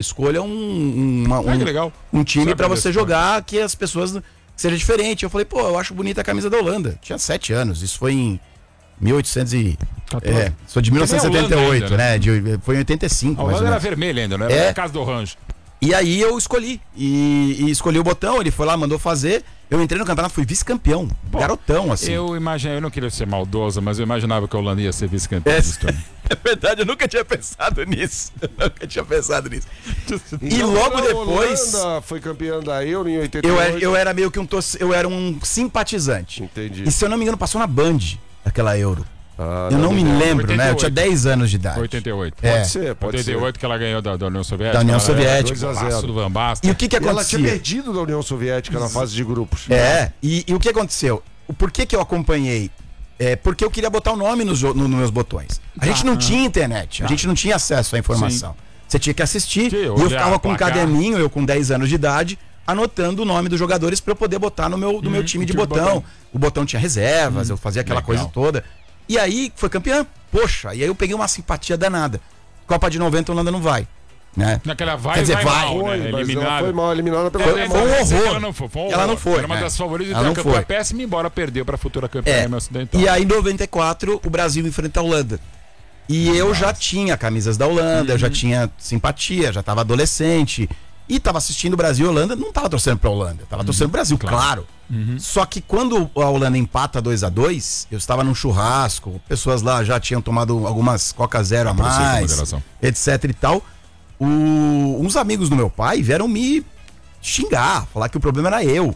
escolha que legal. um time pra você jogar que as pessoas seja diferente. Eu falei, pô, eu acho bonita a camisa da Holanda. Tinha 7 anos, isso foi em 1800 e... sou de 1978, ainda, né? Foi em 85. A Holanda era vermelha ainda, não era a casa do Orange. E aí eu escolhi. E escolhi o botão, ele foi lá, mandou fazer. Eu entrei no campeonato, fui vice-campeão. Garotão, assim. Eu não queria ser maldoso, mas eu imaginava que a Holanda ia ser vice-campeão. É verdade, eu nunca tinha pensado nisso. Então, e logo depois... A Holanda foi campeã da Euro em 88. Eu era meio que eu era um simpatizante. Entendi. E se eu não me engano, passou na Band, aquela Euro. Eu não me lembro, 88. Né? Eu tinha 10 anos de idade. 88. Pode ser. 88 que ela ganhou da União Soviética. Da União Soviética. 2-0. Do Van Basten. E o que acontecia? Ela tinha perdido da União Soviética na fase de grupos. E o que aconteceu? Por que eu acompanhei? Porque eu queria botar o nome nos meus botões. A gente não tinha internet, a gente não tinha acesso à informação. Sim. Você tinha que assistir, e eu ficava com um caderninho, eu com 10 anos de idade, anotando o nome dos jogadores para eu poder botar no meu time de botão. O botão tinha reservas, eu fazia aquela coisa toda. E aí foi campeão. Poxa, e aí eu peguei uma simpatia danada. Copa de 90 a Holanda não vai. Né? Naquela Quer dizer, vai. Eliminada. Foi mal eliminada pela Alemanha. Foi um horror. Ela não foi. Era uma das favoritas da campeã péssima, embora perdeu para a futura campeã ocidental. E aí em 94 o Brasil enfrenta a Holanda. E eu já tinha camisas da Holanda, eu já tinha simpatia, já estava adolescente. E tava assistindo o Brasil e Holanda, não tava torcendo pra Holanda, tava torcendo pro Brasil, claro. Só que quando a Holanda empata 2-2, eu estava num churrasco, pessoas lá já tinham tomado algumas Coca Zero a mais, etc e tal. Uns amigos do meu pai vieram me xingar, falar que o problema era eu.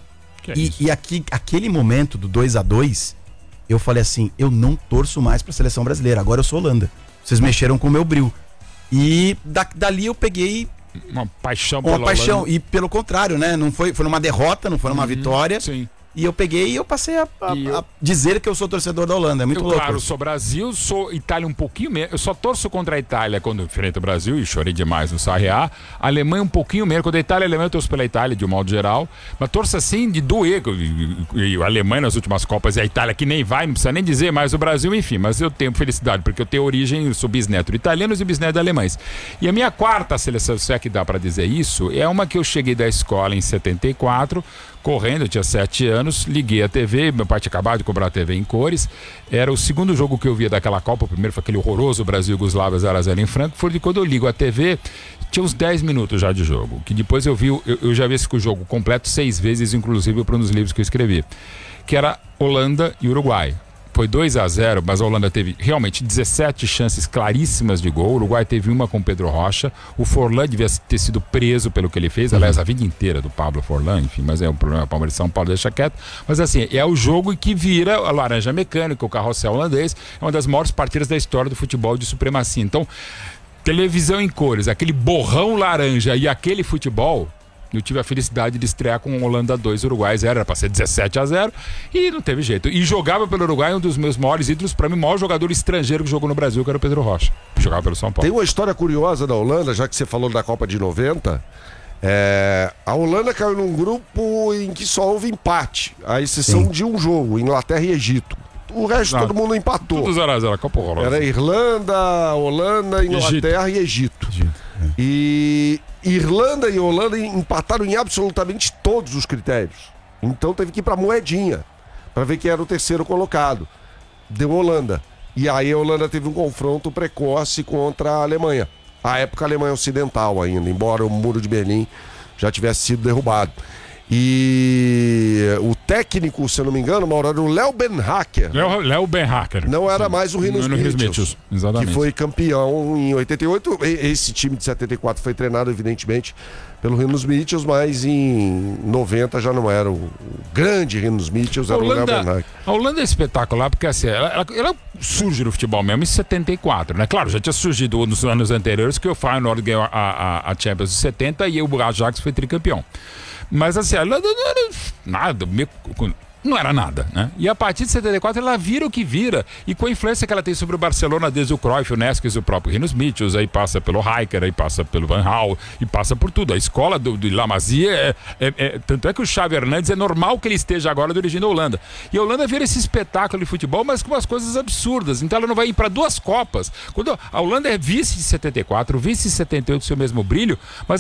Aquele momento do 2-2, eu falei assim, eu não torço mais pra seleção brasileira, agora eu sou Holanda. Vocês mexeram com o meu brilho. E dali eu peguei... Uma paixão Holanda. E pelo contrário, né? Não foi numa derrota, não foi numa vitória. Sim. E eu peguei e eu passei a dizer que eu sou torcedor da Holanda. É muito louco. Claro, sou Brasil, sou Itália um pouquinho menos. Eu só torço contra a Itália quando enfrento o Brasil, e chorei demais no Sarriá. A Alemanha um pouquinho menos. Quando a Itália e a Alemanha, eu torço pela Itália de um modo geral. Mas torço assim de doer. E a Alemanha nas últimas Copas e a Itália que nem vai, não precisa nem dizer, mas o Brasil, enfim. Mas eu tenho felicidade, porque eu tenho origem, eu sou bisneto de italianos e bisneto de alemães. E a minha quarta seleção, se é que dá pra dizer isso, é uma que eu cheguei da escola em 74, correndo, eu tinha 7 anos, liguei a TV, meu pai tinha acabado de comprar a TV em cores, era o segundo jogo que eu via daquela Copa, o primeiro foi aquele horroroso Brasil-Yugoslávia 0-0 em Frankfurt, e quando eu ligo a TV, tinha uns 10 minutos já de jogo, que depois eu já vi esse jogo completo 6 vezes, inclusive para um dos livros que eu escrevi, que era Holanda e Uruguai. Foi 2-0, mas a Holanda teve realmente 17 chances claríssimas de gol. O Uruguai teve uma com o Pedro Rocha. O Forlan devia ter sido preso pelo que ele fez. Aliás, a vida inteira do Pablo Forlan, enfim, mas é um problema. O Palmeiras de São Paulo deixa quieto. Mas assim, é o jogo que vira a laranja mecânica, o carrossel holandês. É uma das maiores partidas da história do futebol de supremacia. Então, televisão em cores, aquele borrão laranja e aquele futebol... Eu tive a felicidade de estrear com Holanda 2, Uruguai 0, era pra ser 17-0 e não teve jeito. E jogava pelo Uruguai um dos meus maiores ídolos, pra mim, o maior jogador estrangeiro que jogou no Brasil, que era o Pedro Rocha, que jogava pelo São Paulo. Tem uma história curiosa da Holanda, já que você falou da Copa de 90. A Holanda caiu num grupo em que só houve empate, à exceção de um jogo, Inglaterra e Egito. O resto todo mundo empatou. Tudo 0-0, Copa horrorosa. Era Irlanda, Holanda, Inglaterra e Egito. E Irlanda e Holanda empataram em absolutamente todos os critérios. Então teve que ir pra moedinha para ver quem era o terceiro colocado. Deu Holanda. E aí a Holanda teve um confronto precoce contra a Alemanha. À época a Alemanha Ocidental ainda, embora o Muro de Berlim já tivesse sido derrubado. E o técnico, se eu não me engano, Mauro, era o Léo Benhacker. Léo Benhacker. Não era mais o Rinos Mitchells, exatamente. Que foi campeão em 88. Esse time de 74 foi treinado, evidentemente, pelo Rinos Mitchells, mas em 90 já não era o grande Rinos Mitchells, era o Léo Benhacker. A Holanda é espetacular, porque assim, ela surge no futebol mesmo em 74, né? Claro, já tinha surgido nos anos anteriores, que o Feyenoord ganhou a Champions de 70 e o Ajax foi tricampeão. Mas assim, ela não era nada, não era nada, né? E a partir de 74 ela vira o que vira. E com a influência que ela tem sobre o Barcelona, desde o Cruyff, o Neskes, o próprio Rinos Mitchells, aí passa pelo Rijkaard, aí passa pelo Van Gaal, e passa por tudo. A escola do La Masia tanto é que o Xavi Hernandes é normal que ele esteja agora dirigindo a Holanda. E a Holanda vira esse espetáculo de futebol, mas com umas coisas absurdas. Então ela não vai ir para 2 Copas. Quando a Holanda é vice de 74, vice de 78, seu mesmo brilho, mas